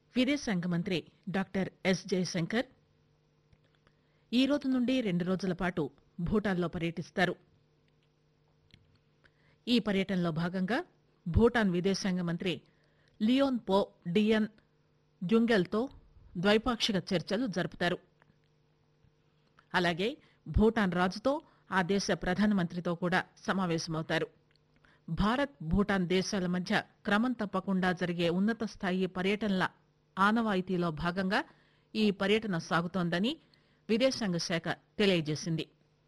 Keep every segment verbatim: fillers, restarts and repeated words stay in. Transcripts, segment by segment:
విదేశాంగ మంత్రి doctor yes Jayashankar ఈ రోజు నుండి రెండు రోజుల పాటు భూటాన్లో పర్యటిస్తారు. ఈ పర్యటనలో భాగంగా భూటాన్ విదేశాంగ మంత్రి లియోన్ పో డియన్ జుంగెల్తో ద్వైపాక్షిక చర్చలు జరుపుతారు. అలాగే భూటాన్ రాజుతో ఆ దేశ ప్రధానమంత్రితో కూడా సమావేశమవుతారు. భారత్ భూటాన్ దేశాల మధ్య క్రమం తప్పకుండా జరిగే ఉన్నత స్థాయి పర్యటనల ఆనవాయితీలో భాగంగా ఈ పర్యటన సాగుతోందని విదేశాంగ శాఖ తెలియజేసింది.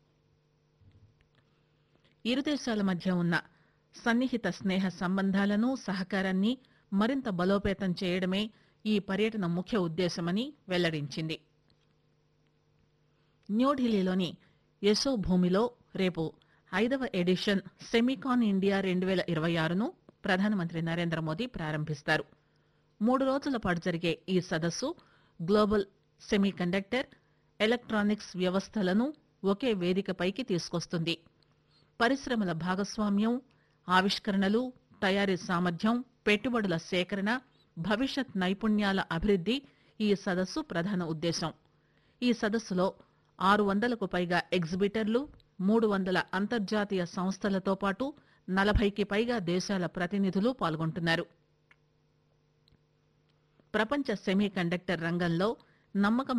ఇరు దేశాల మధ్య ఉన్న సన్నిహిత స్నేహ సంబంధాలను సహకారాన్ని మరింత బలోపేతం చేయడమే ఈ పర్యటన ముఖ్య ఉద్దేశమని వెల్లడించింది. న్యూఢిల్లీలోని యశోభూమిలో రేపు ఐదవ ఎడిషన్ సెమికాన్ ఇండియా రెండు వేల ఇరవై ఆరును ప్రధానమంత్రి నరేంద్ర మోదీ ప్రారంభిస్తారు. మూడు రోజుల పాటు జరిగే ఈ సదస్సు గ్లోబల్ సెమీకండక్టర్, ఎలక్ట్రానిక్స్ వ్యవస్థలను ఒకే వేదికపైకి తీసుకొస్తుంది. పరిశ్రమల భాగస్వామ్యం, ఆవిష్కరణలు, తయారీ సామర్థ్యం, పెట్టుబడుల సేకరణ, భవిష్యత్ నైపుణ్యాల అభివృద్ది ఈ సదస్సు ప్రధాన ఉద్దేశం. ఈ సదస్సులో ఆరు వందలకు పైగా ఎగ్జిబిటర్లు, మూడు వందల అంతర్జాతీయ సంస్థలతో పాటు నలభైకి పైగా దేశాల ప్రతినిధులు పాల్గొంటున్నారు. ప్రపంచ సెమీ కండక్టర్ రంగంలో నమ్మకం